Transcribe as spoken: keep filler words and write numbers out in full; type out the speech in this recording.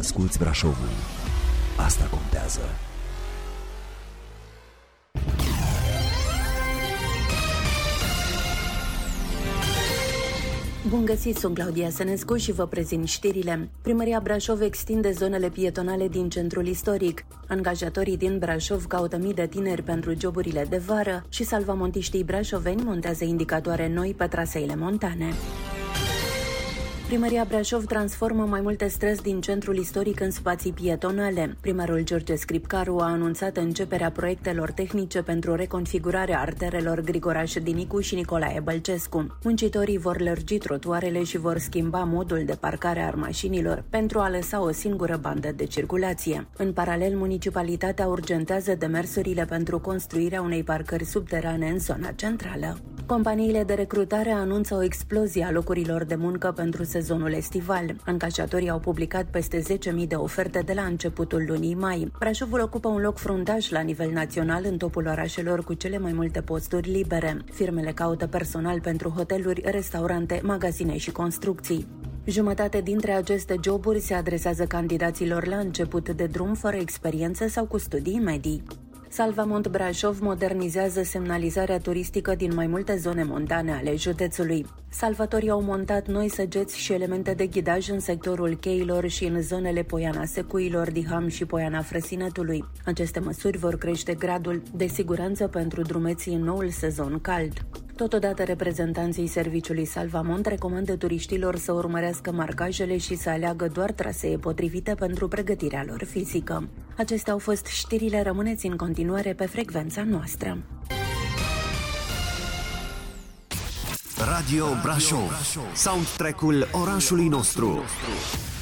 asculți Brașovul. Asta contează. Bun găsit, sunt Claudia Sănescu și vă prezint știrile. Primăria Brașov extinde zonele pietonale din centrul istoric. Angajatorii din Brașov caută mii de tineri pentru joburile de vară și salvamontiștii brașoveni montează indicatoare noi pe traseele montane. Primăria Brașov transformă mai multe străzi din centrul istoric în spații pietonale. Primarul George Scripcaru a anunțat începerea proiectelor tehnice pentru reconfigurarea arterelor Grigoraș Dinicu și Nicolae Bălcescu. Muncitorii vor lărgi trotuarele și vor schimba modul de parcare a mașinilor pentru a lăsa o singură bandă de circulație. În paralel, municipalitatea urgentează demersurile pentru construirea unei parcări subterane în zona centrală. Companiile de recrutare anunță o explozie a locurilor de muncă pentru sezonul estival. Angajatorii au publicat peste zece mii de oferte de la începutul lunii mai. Brașovul ocupă un loc fruntaș la nivel național în topul orașelor cu cele mai multe posturi libere. Firmele caută personal pentru hoteluri, restaurante, magazine și construcții. Jumătate dintre aceste joburi se adresează candidaților la început de drum fără experiență sau cu studii medii. Salvamont Brașov modernizează semnalizarea turistică din mai multe zone montane ale județului. Salvatorii au montat noi săgeți și elemente de ghidaj în sectorul cheilor și în zonele Poiana Secuilor, Diham și Poiana Frăsinătului. Aceste măsuri vor crește gradul de siguranță pentru drumeții în noul sezon cald. Totodată, reprezentanții serviciului Salvamont recomandă turiștilor să urmărească marcajele și să aleagă doar trasee potrivite pentru pregătirea lor fizică. Acestea au fost știrile, rămâneți în continuare pe frecvența noastră. Radio Brașov, soundtrack-ul orașului nostru.